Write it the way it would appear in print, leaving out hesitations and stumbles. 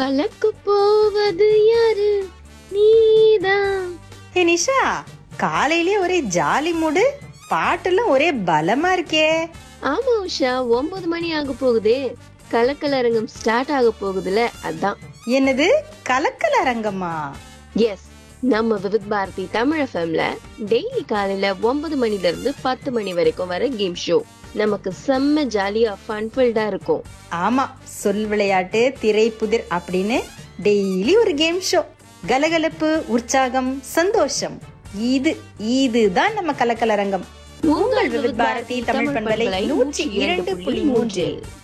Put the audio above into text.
கலக்கு போவது யாரு? நீதான். ஹே நிஷா, காலையிலே ஒரே ஜாலி மூடு, பாட்டெல்லாம் ஒரே பலமா இருக்கே. ஆமா உஷா, 9 மணி ஆக போகுதே. கலக்கல் அரங்கம் ஸ்டார்ட் ஆக போகுதுல, அதான். என்னது கலக்கல் அரங்கமா? எஸ், நம்ம விவித் பாரதி தமிழ் எஃப்எம்ல டெய்லி காலையில 9 மணில இருந்து 10 மணி வரைக்கும் வர கேம் ஷோ நமக்கு செம்ம ஜாலியா ஃபன்ஃபில்டா இருக்கும். ஆமா, சொல் விளையாட்டு, திரை புதிர் அப்படின்னு டெய்லி ஒரு கேம் ஷோ. கலகலப்பு, உற்சாகம், சந்தோஷம், இதுதான் நம்ம கலக்கல் அரங்கம். உங்கள் விவித் பாரதி தமிழ் பண்பலை 102.3.